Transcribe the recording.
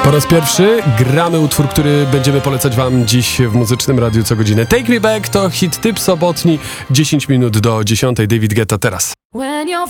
Po raz pierwszy gramy utwór, który będziemy polecać wam dziś w Muzycznym Radiu co godzinę. Take Me Back to hit typ sobotni, 10 minut do 10. David Guetta teraz.